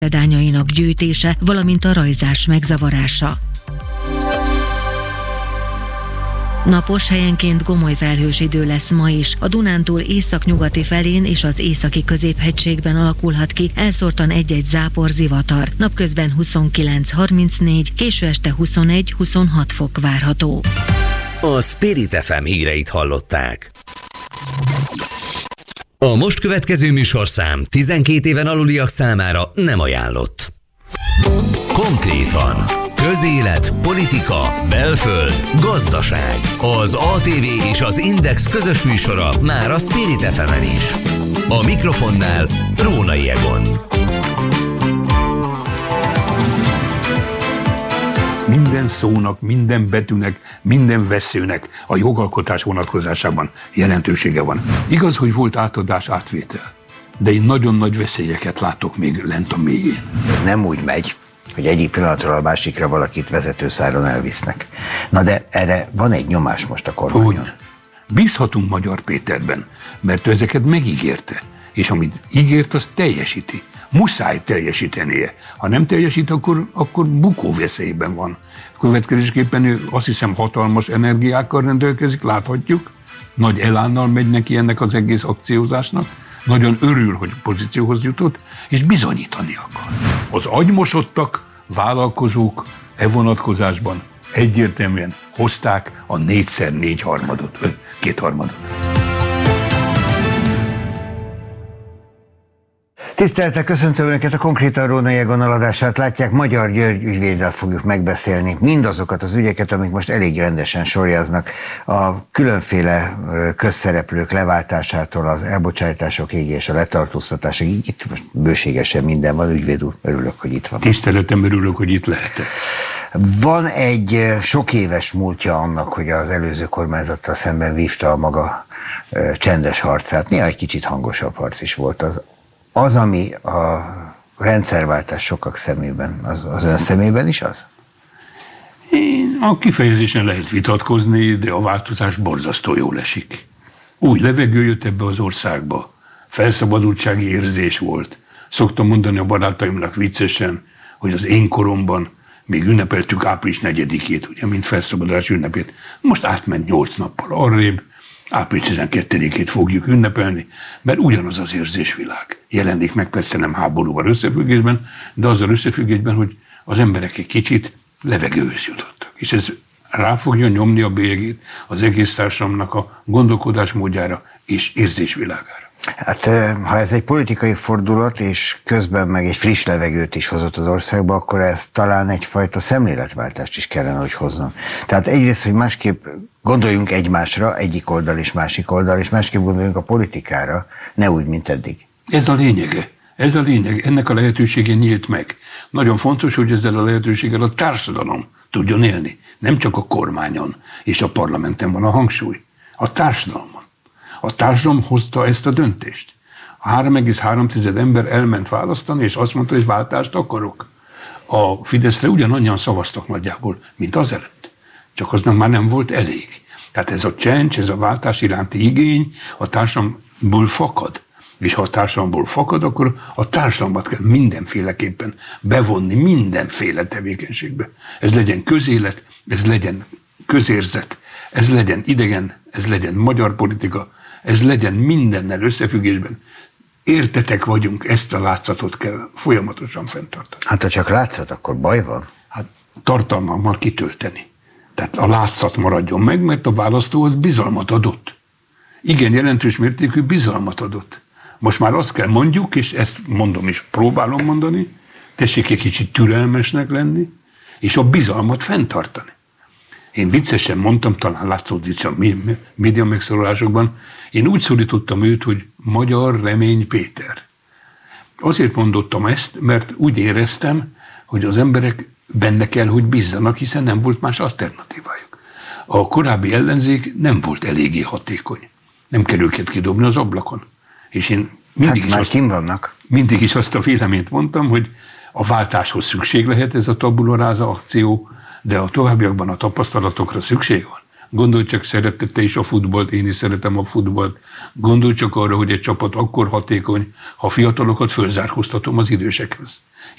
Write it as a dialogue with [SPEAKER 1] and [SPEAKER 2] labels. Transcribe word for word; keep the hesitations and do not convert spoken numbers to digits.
[SPEAKER 1] példányainak gyűjtése, valamint a rajzás megzavarása. Napos, helyenként gomoly felhős idő lesz ma is. A Dunántúl északnyugati felén és az északi középhegységben alakulhat ki elszórtan egy-egy zápor, zivatar. Napközben huszonkilenc harmincnégy, késő este huszonegy huszonhat fok várható.
[SPEAKER 2] A Spirit ef em híreit hallották. A most következő műsorszám tizenkét éven aluliak számára nem ajánlott. Konkrétan: közélet, politika, belföld, gazdaság. Az á té vé és az Index közös műsora már a Spirit ef emen is. A mikrofonnál Rónai Egon.
[SPEAKER 3] Minden szónak, minden betűnek, minden veszőnek a jogalkotás vonatkozásában jelentősége van. Igaz, hogy volt átadás, átvétel, de én nagyon nagy veszélyeket látok még lent a mélyén.
[SPEAKER 4] Ez nem úgy megy, hogy egyik pillanatról a másikra valakit vezetőszáron elvisznek. Na de erre van egy nyomás most a kormányon.
[SPEAKER 3] Úgy. Bízhatunk Magyar Péterben, mert ő ezeket megígérte, és amit ígért, azt teljesíti. Muszáj teljesítenie. Ha nem teljesít, akkor, akkor bukó veszélyben van. Következésképpen ő azt hiszem hatalmas energiákkal rendelkezik, láthatjuk, nagy elánnal megy neki ennek az egész akciózásnak, nagyon örül, hogy pozícióhoz jutott, és bizonyítani akar. Az agymosottak, vállalkozók e vonatkozásban egyértelműen hozták a négyszer négy harmadot, kétharmadot.
[SPEAKER 4] Tisztelettel köszöntöm Önöket, a Konkrétan Rónai Egon adását látják. Magyar György ügyvéddel fogjuk megbeszélni mindazokat az ügyeket, amik most elég rendesen sorjáznak. A különféle közszereplők leváltásától az elbocsátásokig és a letartóztatásig. Itt most bőségesen minden van, ügyvéd úr, örülök, hogy itt van.
[SPEAKER 3] Tiszteletem, örülök, hogy itt lehetek.
[SPEAKER 4] Van egy sok éves múltja annak, hogy az előző kormányzattal szemben vívta a maga csendes harcát. Néha egy kicsit hangosabb harc is volt az. Az, ami a rendszerváltás sokak szemében, az, az ön szemében is az?
[SPEAKER 3] Én, a kifejezésen lehet vitatkozni, de a változás borzasztó jól esik. Új levegő jött ebbe az országba, felszabadultsági érzés volt. Szoktam mondani a barátaimnak viccesen, hogy az én koromban még ünnepeltük április negyedikét, ugye, mint felszabadulás ünnepét. Most átment nyolc nappal arrébb, április tizenkettedikét fogjuk ünnepelni, mert ugyanaz az érzésvilág jelenik meg, persze nem háborúval összefüggésben, de azzal összefüggésben, hogy az emberek egy kicsit levegőhöz jutottak. És ez rá fogja nyomni a bélyegét az egész társadalomnak a gondolkodásmódjára és érzésvilágára.
[SPEAKER 4] Hát ha ez egy politikai fordulat, és közben meg egy friss levegőt is hozott az országba, akkor ez talán egyfajta szemléletváltást is kellene, hogy hozzon. Tehát egyrészt, hogy másképp gondoljunk egymásra, egyik oldal és másik oldal, és másképp gondoljunk a politikára, ne úgy, mint eddig.
[SPEAKER 3] Ez a lényege. Ez a lényeg. Ennek a lehetősége nyílt meg. Nagyon fontos, hogy ezzel a lehetőséggel a társadalom tudjon élni. Nem csak a kormányon és a parlamenten van a hangsúly. A társadalomon. A társadalom hozta ezt a döntést. A három egész három ember elment választani, és azt mondta, hogy váltást akarok. A Fideszre ugyanannyian szavaztak nagyjából, mint azelőtt. Csak aznak már nem volt elég. Tehát ez a csencs, ez a váltás iránti igény a társadalomból fakad. És ha a társadalomból fakad, akkor a társadalmat kell mindenféleképpen bevonni mindenféle tevékenységbe. Ez legyen közélet, ez legyen közérzet, ez legyen idegen, ez legyen magyar politika, ez legyen mindennel összefüggésben. Értetek vagyunk, ezt a látszatot kell folyamatosan fenntartani.
[SPEAKER 4] Hát ha csak látszat, akkor baj van?
[SPEAKER 3] Hát tartalmammal kitölteni. Tehát a látszat maradjon meg, mert a választóhoz bizalmat adott. Igen, jelentős mértékű bizalmat adott. Most már azt kell mondjuk, és ezt mondom is, próbálom mondani, tessék egy kicsit türelmesnek lenni, és a bizalmat fenntartani. Én viccesen mondtam, talán látszódik a média megszólalásokban, én úgy szólítottam őt, hogy Magyar Remény Péter. Azért mondottam ezt, mert úgy éreztem, hogy az emberek benne kell, hogy bízzanak, hiszen nem volt más alternatívájuk. A korábbi ellenzék nem volt eléggé hatékony. Nem kell őket kidobni az ablakon. És én mindig,
[SPEAKER 4] hát
[SPEAKER 3] is
[SPEAKER 4] már
[SPEAKER 3] azt,
[SPEAKER 4] kim vannak.
[SPEAKER 3] mindig is azt a véleményt mondtam, hogy a váltáshoz szükség lehet ez a tabula rasa akció, de a továbbiakban a tapasztalatokra szükség van. Gondolj csak, szeretette is a futballt, én is szeretem a futballt. Gondolj csak arra, hogy egy csapat akkor hatékony, ha fiatalokat fölzárkóztatom az idősekhez.